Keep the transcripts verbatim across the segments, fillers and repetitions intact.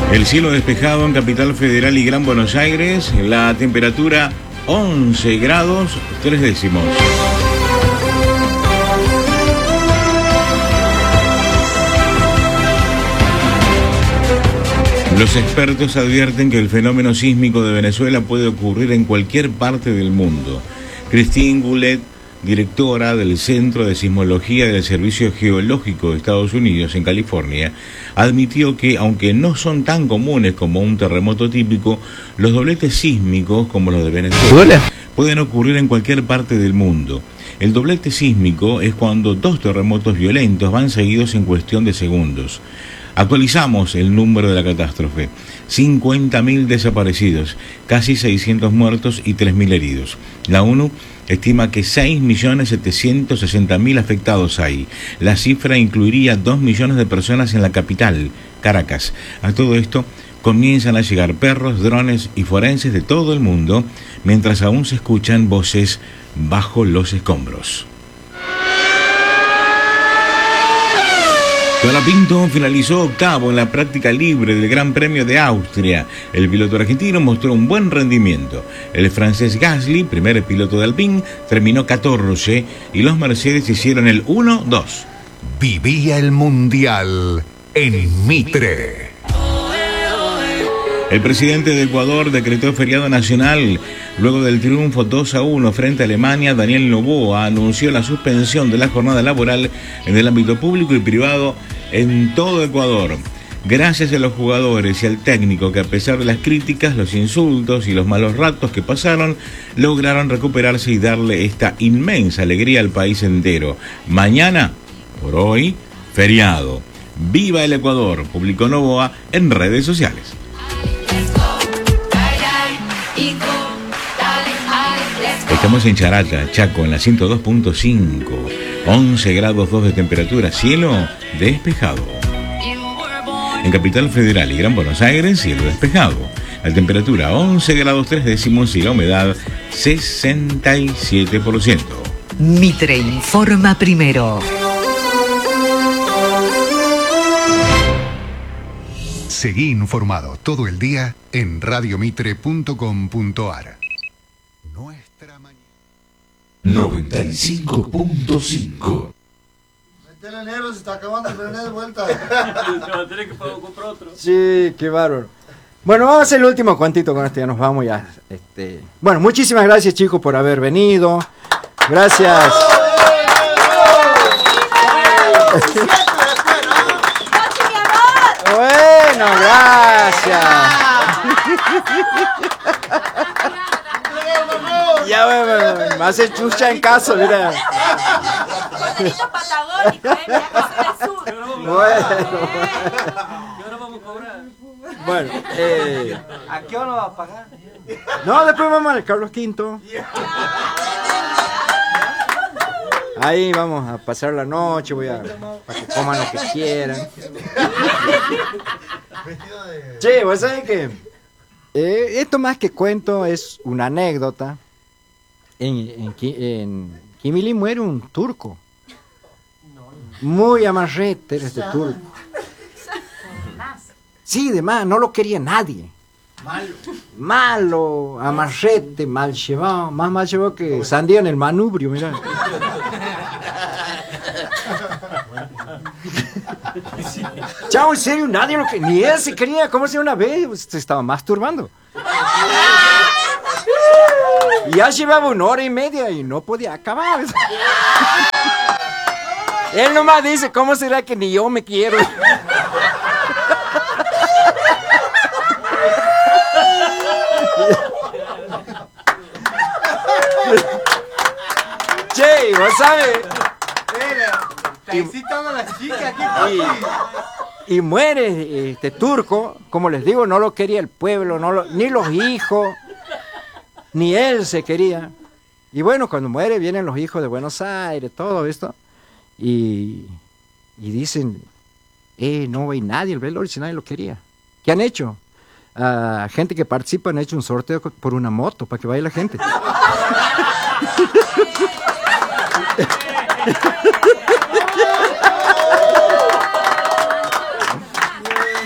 El cielo despejado en Capital Federal y Gran Buenos Aires, la temperatura once grados tres décimos. Los expertos advierten que el fenómeno sísmico de Venezuela puede ocurrir en cualquier parte del mundo. Christine Goulet, directora del Centro de Sismología del Servicio Geológico de Estados Unidos en California, admitió que, aunque no son tan comunes como un terremoto típico, los dobletes sísmicos, como los de Venezuela, pueden ocurrir en cualquier parte del mundo. El doblete sísmico es cuando dos terremotos violentos van seguidos en cuestión de segundos. Actualizamos el número de la catástrofe: cincuenta mil desaparecidos, casi seiscientos muertos y tres mil heridos. La ONU estima que seis millones setecientos sesenta mil afectados hay. La cifra incluiría dos millones de personas en la capital, Caracas. A todo esto comienzan a llegar perros, drones y forenses de todo el mundo, mientras aún se escuchan voces bajo los escombros. Colapinto finalizó octavo en la práctica libre del Gran Premio de Austria. El piloto argentino mostró un buen rendimiento. El francés Gasly, primer piloto de Alpine, terminó catorce y los Mercedes hicieron el uno dos. Vivía el Mundial en Mitre. El presidente de Ecuador decretó feriado nacional. Luego del triunfo dos a uno frente a Alemania, Daniel Noboa anunció la suspensión de la jornada laboral en el ámbito público y privado en todo Ecuador. Gracias a los jugadores y al técnico que, a pesar de las críticas, los insultos y los malos ratos que pasaron, lograron recuperarse y darle esta inmensa alegría al país entero. Mañana, por hoy, feriado. ¡Viva el Ecuador!, publicó Noboa en redes sociales. Estamos en Charata, Chaco, en la ciento dos punto cinco. once grados dos de temperatura, cielo despejado. En Capital Federal y Gran Buenos Aires, cielo despejado. La temperatura once grados tres décimos y la humedad sesenta y siete por ciento. Mitre informa primero. Seguí informado todo el día en radio mitre punto com punto a r. noventa y cinco punto cinco. Metele negro, se está acabando el Fernet de vuelta. Se va a tener que comprar otro. Sí, qué bárbaro. Bueno, vamos a hacer el último cuantito con este, ya nos vamos ya. Este... Bueno, muchísimas gracias, chicos, por haber venido. Gracias. Bueno, gracias. Ya, bueno, me hace chucha en caso, mira. Corderito patagónico, eh, mi casa del sur. Bueno. ¿Qué hora vamos a cobrar? Bueno, eh... ¿A qué hora va a pagar? No, después vamos al Carlos Quinto. Ahí vamos a pasar la noche, voy a... para que coman lo que quieran. Che, ¿vos sabés qué? Eh, esto más que cuento es una anécdota. En, en, en Quimilí muere un turco. Muy amarrete era este turco. Sí, de más, no lo quería nadie. Malo. Malo, amarrete, mal llevado. Más mal llevado que sandía en el manubrio, mirá. Chao, en serio, nadie lo quería. Ni él se quería, ¿cómo se una vez? Se estaba masturbando. Y ya llevaba una hora y media y no podía acabar. Él nomás dice, ¿cómo será que ni yo me quiero? Che, ¿vos sabes? Excitando a las chicas aquí, y, y muere este turco, como les digo, no lo quería el pueblo, no lo, ni los hijos, ni él se quería. Y bueno, cuando muere vienen los hijos de Buenos Aires, todo esto, y, y dicen, eh, no hay nadie, el velorio, si nadie lo quería. ¿Qué han hecho? Uh, gente que participa han hecho un sorteo por una moto para que vaya la gente.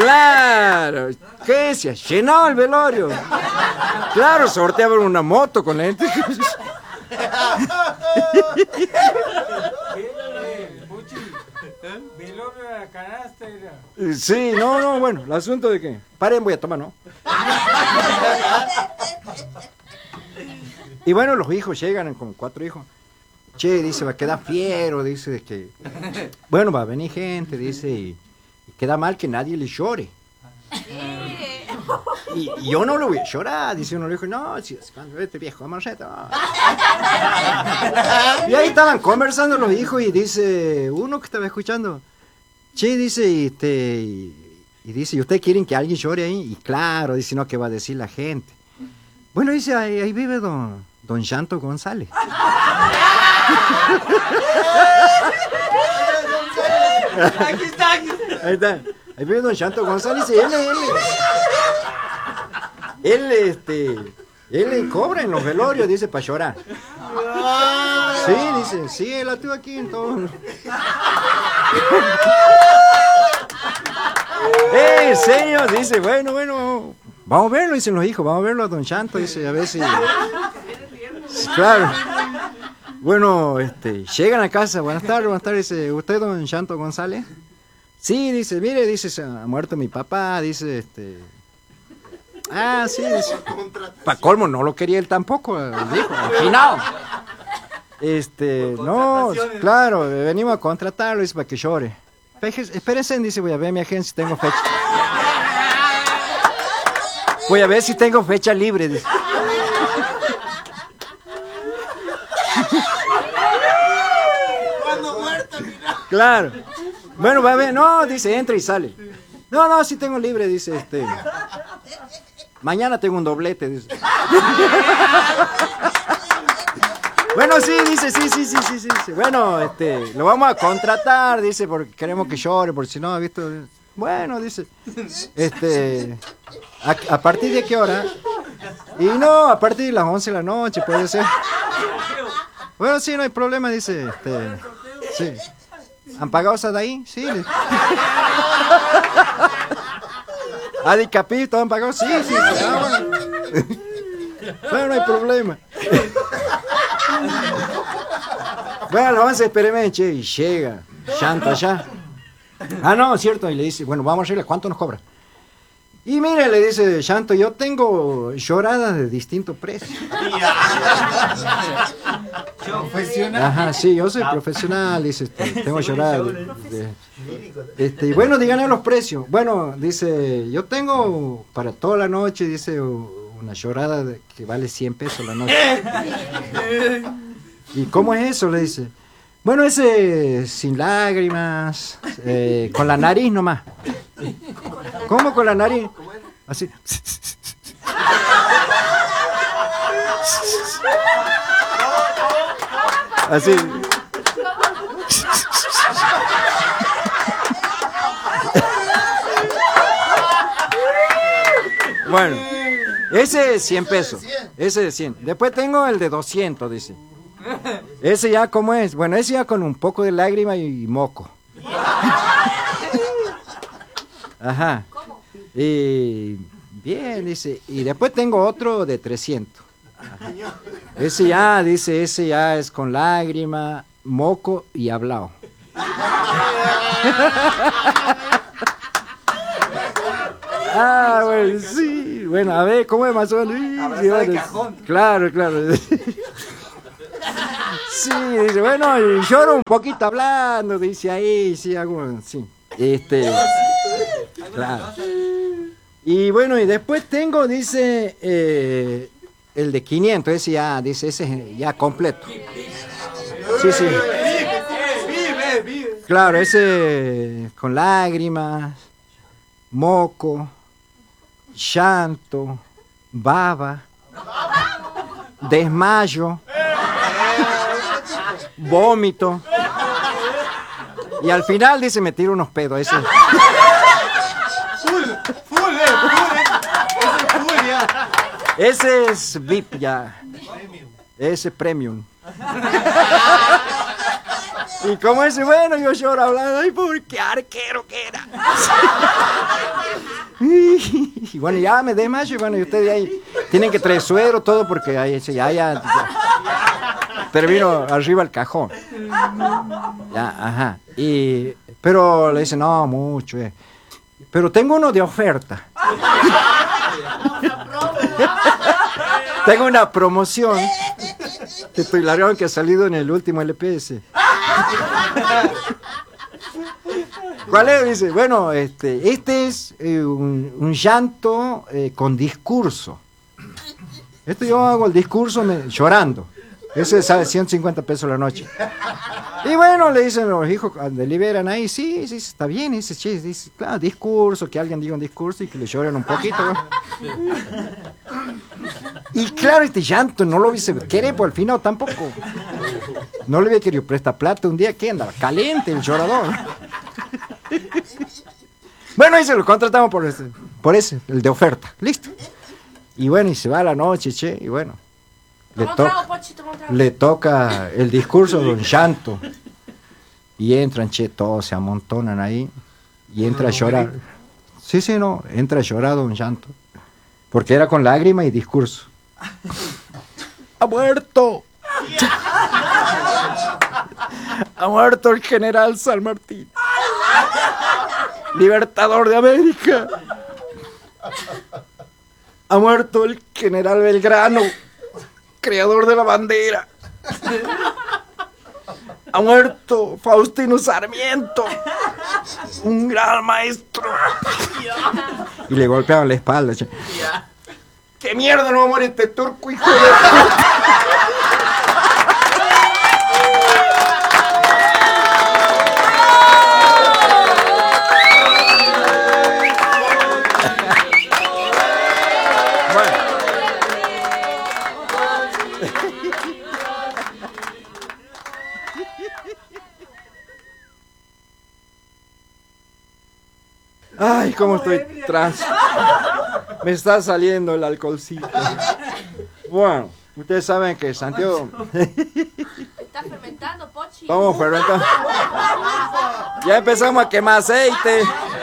Claro, ¿qué se ha llenado el velorio? Claro, sorteaban una moto con la gente. Velorio a la canasta era. Sí, no, no, bueno, el asunto de que... Paren, voy a tomar, ¿no? Y bueno, los hijos llegan, como cuatro hijos. Che, dice, va a quedar fiero, dice, de que... Bueno, va a venir gente, dice, y, y queda mal que nadie le llore. Y, y yo no lo voy a llorar, dice uno, le dijo, no, si es cuando este viejo amarreta. Y ahí estaban conversando los hijos y dice, uno que estaba escuchando, che, dice, y, este, y, y dice, ¿y ustedes quieren que alguien llore ahí? Y claro, dice, no, ¿qué va a decir la gente? Bueno, dice, ahí, ahí vive don, don Llanto González. Aquí está, aquí está. Ahí está. Ahí vive don Llanto González y él, él, él, este, él le cobra en los velorios, dice, para llorar. Sí, dice, sí, él la tuvo aquí en todo. ¡Eh, señor! Dice, bueno, bueno, vamos a verlo, dicen los hijos, vamos a verlo a don Llanto, dice, a ver si... Claro. Bueno, este, llegan a casa, buenas tardes, buenas tardes, dice, ¿usted don Llanto González? Sí, dice, mire, dice, se ha muerto mi papá, dice, este... Ah, sí, dice. Para colmo, no lo quería él tampoco, dijo, al final. Este, no, claro, venimos a contratarlo, dice, para que llore. Espérense, dice, voy a ver mi agencia si tengo fecha. Voy a ver si tengo fecha libre, dice. Cuando muerta, mira. Claro. Bueno, va a ver, no, dice, entra y sale. No, no, sí tengo libre, dice, este. Mañana tengo un doblete, dice. Bueno, sí, dice, sí, sí, sí, sí, sí, sí. Bueno, este, lo vamos a contratar, dice, porque queremos que llore, porque si no, visto. Bueno, dice, este, a, a partir de qué hora? Y no, a partir de las once de la noche, puede ser. Bueno, sí, no hay problema, dice, este, sí. ¿Han pagado esa de ahí? Sí. ¿A Dicapito han pagado? Sí, sí. Ah, bueno. Bueno, no hay problema. Bueno, a las once, espéreme, che, y llega, Chanta ya. Ah, no, cierto, y le dice, bueno, vamos a arreglar, ¿cuánto nos cobra? Y mire, le dice Chanto, yo tengo lloradas de distinto precio. Profesional. Ajá, sí, yo soy profesional, dice, este, tengo lloradas de, de- este, y bueno, díganme los precios. Bueno, dice, yo tengo para toda la noche, dice, una llorada de- que vale cien pesos la noche. ¿Y cómo es eso? Le dice. Bueno, ese sin lágrimas, eh, con la nariz nomás. ¿Cómo con la nariz? Así. Así. Bueno, ese es cien pesos. Ese es cien. Después tengo el de doscientos, dice. Ese ya, ¿cómo es? Bueno, ese ya con un poco de lágrima y moco. Ajá. Y bien, dice. Y después tengo otro de trescientos. Ajá. Ese ya, dice, ese ya es con lágrima, moco y hablado. Ah, bueno, sí. Bueno, a ver, ¿cómo es más o menos? Sí, bueno, claro, claro. Sí, dice, bueno, y lloro un poquito hablando, dice ahí, sí, hago, sí. Este, claro. Y bueno, y después tengo, dice, eh, el de quinientos, ese ya, dice, ese es ya completo. Sí, sí. Vive, vive. Claro, ese con lágrimas, moco, llanto, baba, desmayo, vómito. Y al final dice, me tiro unos pedos. Ese. Full, full, eh, full, eh. Ese es full, ya. Ese es V I P ya. Ese es premium. Y como ese, bueno, yo lloro hablando, ay, por qué arquero que era. Y bueno, ya me desmayo, y bueno, y ustedes ahí tienen que traer suero, todo, porque ahí ya, ya, ya termino arriba el cajón. Ya, ajá. Y, pero le dicen, no, mucho, eh. Pero tengo uno de oferta. Tengo una promoción. Titulación que ha salido en el último L P S. ¿Cuál es? Dice, bueno, este, este es eh, un, un llanto eh, con discurso. Esto yo hago el discurso me, llorando. Ese sale ciento cincuenta pesos la noche. Y bueno, le dicen los hijos, deliberan ahí, sí, sí, está bien, dice, che, dice, claro, discurso, que alguien diga un discurso y que le lloren un poquito, ¿no? Y claro, este llanto no lo hubiese querido, por el final tampoco. No le había querido prestar plata un día, que andaba caliente el llorador. Bueno, y se lo contratamos por ese, por ese, el de oferta, listo. Y bueno, y se va la noche, che, y bueno. Le, to le toca el discurso de un llanto. Y entran, che, todos se amontonan ahí. Y entra a llorar. Sí, sí, no, entra a llorar un llanto. Porque era con lágrima y discurso. ¡Ha muerto! ¡Ha muerto el general San Martín! ¡Libertador de América! ¡Ha muerto el general Belgrano! Creador de la bandera. Ha muerto Faustino Sarmiento, un gran maestro. Y le golpeaban la espalda. Che. ¿Qué mierda no va a morir este turco, hijo de puta? Ay, cómo estoy trans. Me está saliendo el alcoholcito. Bueno, ustedes saben que Santiago. Está fermentando, Pochi. Vamos fermentando. Ya empezamos a quemar aceite.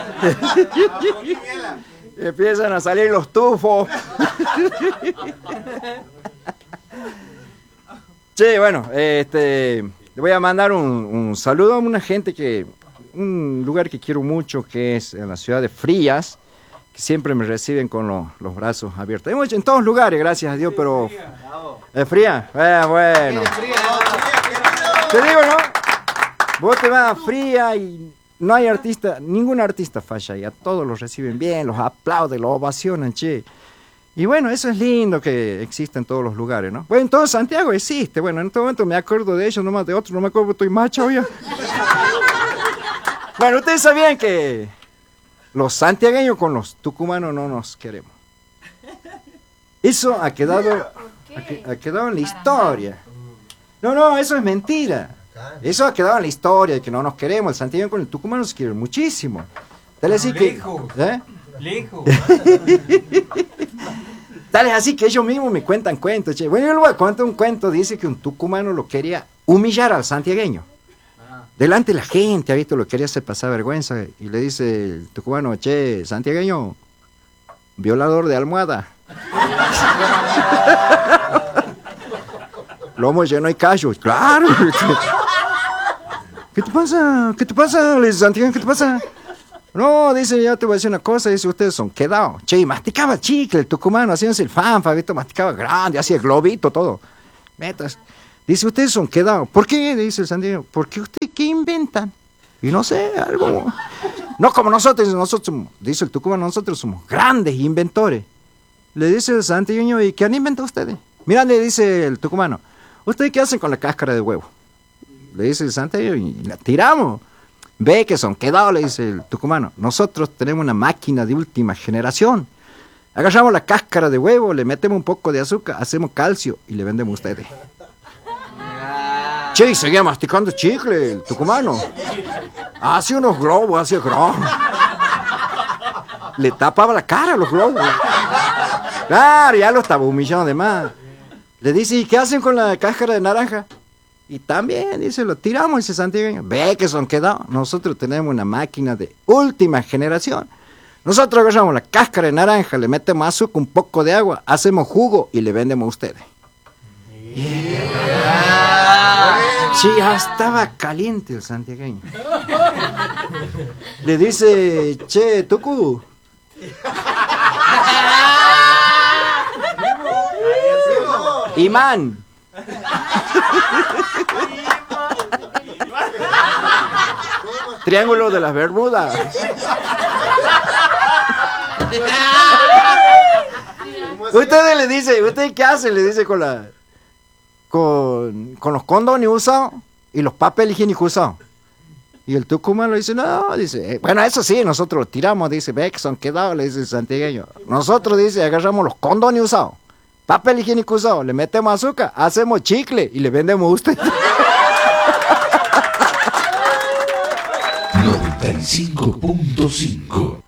Empiezan a salir los tufos. Sí, bueno, este, le voy a mandar un, un saludo a una gente que, un lugar que quiero mucho, que es en la ciudad de Frías, que siempre me reciben con lo, los brazos abiertos. Hemos hecho en todos lugares, gracias a Dios, pero... ¿Es Fría? Eh, bueno. Te digo, ¿no? Vos te vas a Fría y no hay artista, ningún artista falla ahí, a todos los reciben bien, los aplauden, los ovacionan, che. Y bueno, eso es lindo que exista en todos los lugares, ¿no? Bueno, en todo Santiago existe. Bueno, en este momento me acuerdo de ellos, nomás de otros, no me acuerdo, estoy macho ya. Bueno, ustedes sabían que los santiagueños con los tucumanos no nos queremos. Eso ha quedado, ha, ha quedado en la historia. No, no, eso es mentira. Eso ha quedado en la historia de que no nos queremos. El santiagueño con el tucumano se quieren muchísimo. Tal es así que, ¿eh? Lejos. Tal es así que ellos mismos me cuentan cuentos. Che. Bueno, yo les voy a contar un cuento. Dice que un tucumano lo quería humillar al santiagueño. Delante de la gente, ha visto, lo quería hacer pasar vergüenza. Y le dice el tucumano, che, santiagueño, violador de almohada. Lomo lleno y callo. Claro. ¿Qué te pasa? ¿Qué te pasa? Le dice Santiago, ¿qué te pasa? No, dice, ya te voy a decir una cosa, dice, ustedes son quedados. Che, masticaba chicle el tucumano, haciéndose el fanfa, ¿visto? Masticaba grande, hacía globito, todo. Metas. Dice, ustedes son quedados. ¿Por qué? Dice el Santiago. ¿Porque ustedes qué inventan? Y no sé, algo. No como nosotros, nosotros somos, dice el tucumano, nosotros somos grandes inventores. Le dice el santiagueño, ¿y qué han inventado ustedes? Mira, le dice el tucumano, ¿ustedes qué hacen con la cáscara de huevo? Le dice el santiagueño, y la tiramos. Ve que son quedados, le dice el tucumano. Nosotros tenemos una máquina de última generación. Agarramos la cáscara de huevo, le metemos un poco de azúcar, hacemos calcio y le vendemos a ustedes. Che, y seguía masticando chicle el tucumano. Hacía unos globos, hacía globos. Le tapaba la cara a los globos. Claro, ya lo estaba humillando de más. Le dice, ¿y qué hacen con la cáscara de naranja? Y también, dice, lo tiramos, dice Santiago. Ve que son quedados. Nosotros tenemos una máquina de última generación. Nosotros agarramos la cáscara de naranja, le metemos azúcar, un poco de agua, hacemos jugo y le vendemos a ustedes. Sí, ya estaba caliente el santiagueño. Le dice, che, Tucu. Imán. Triángulo de las Bermudas. Ustedes le dice, ¿usted qué hace? Le dice con la con, con los condones usados y los papeles higiénicos usados. Y el Tucumán le dice, no, dice, eh, bueno, eso sí, nosotros los tiramos, dice, ve que son quedados, le dice el santiagueño. Nosotros, dice, agarramos los condones usados, papel higiénico usado, le metemos azúcar, hacemos chicle y le vendemos a usted. noventa y cinco punto cinco